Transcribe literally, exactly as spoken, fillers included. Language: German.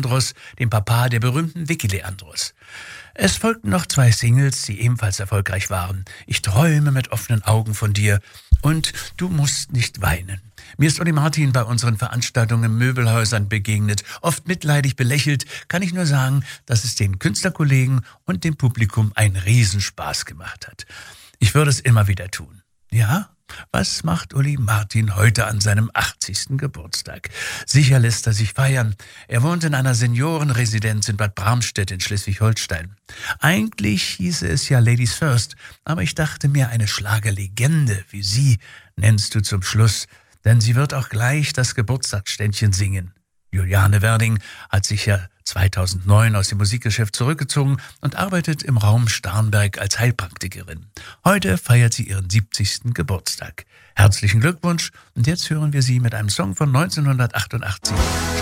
Leandros, dem Papa der berühmten Vicky Leandros. Es folgten noch zwei Singles, die ebenfalls erfolgreich waren. Ich träume mit offenen Augen von dir und Du musst nicht weinen. Mir ist Olli Martin bei unseren Veranstaltungen in Möbelhäusern begegnet. Oft mitleidig belächelt, kann ich nur sagen, dass es den Künstlerkollegen und dem Publikum einen Riesenspaß gemacht hat. Ich würde es immer wieder tun. Ja? Was macht Olli Martin heute an seinem achtzigsten Geburtstag? Sicher lässt er sich feiern. Er wohnt in einer Seniorenresidenz in Bad Bramstedt in Schleswig-Holstein. Eigentlich hieße es ja Ladies First, aber ich dachte mir, eine Schlagerlegende wie sie nennst du zum Schluss, denn sie wird auch gleich das Geburtstagsständchen singen. Juliane Werding hat sich ja zweitausendneun aus dem Musikgeschäft zurückgezogen und arbeitet im Raum Starnberg als Heilpraktikerin. Heute feiert sie ihren siebzigsten Geburtstag. Herzlichen Glückwunsch und jetzt hören wir sie mit einem Song von neunzehnhundertachtundachtzig.